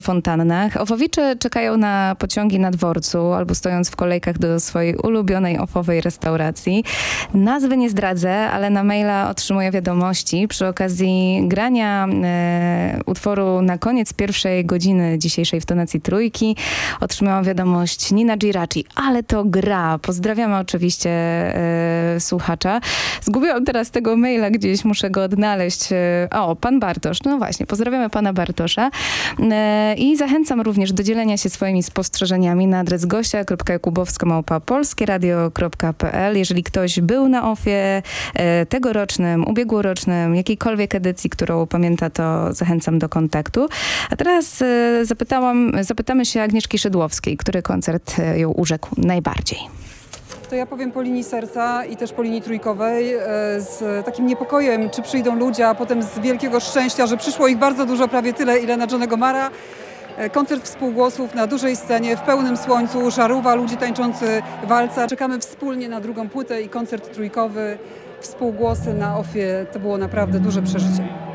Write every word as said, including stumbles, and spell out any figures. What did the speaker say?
fontannach. Ofowicze czekają na pociągi na dworcu albo stojąc w kolejkach do swojej ulubionej ofowej restauracji. Nazwy nie zdradzę, ale na maila otrzymuję wiadomości przy okazji grania e, utworu na koniec pierwszej godziny dzisiejszej w tonacji trójki. Otrzymałam wiadomość Nina Giraci, ale to gra. Pozdrawiamy oczywiście e, słuchacza. Zgubiłam teraz tego maila gdzieś, muszę go odnaleźć. O, pan Bartosz. No właśnie, pozdrawiamy pana Bartosza. E, I zachęcam również do dzielenia się swoimi spostrzeżeniami na adres gosia kropka jakubowska małpa polskieradio kropka pe el. Jeżeli ktoś był na ofie e, tegorocznym, ubiegłorocznym, jakiejkolwiek edycji, którą pamięta, to zachęcam do kontaktu. A teraz e, zapytałam, zapytamy się Agnieszki Szydłowskiej, który koncert e, ją urzekł najbardziej. To ja powiem po linii serca i też po linii trójkowej z takim niepokojem, czy przyjdą ludzie, a potem z wielkiego szczęścia, że przyszło ich bardzo dużo, prawie tyle, ile na Johnnego Marra. Koncert współgłosów na dużej scenie, w pełnym słońcu, żarówa, ludzie tańczący walca. Czekamy wspólnie na drugą płytę i koncert trójkowy, współgłosy na ofie. To było naprawdę duże przeżycie.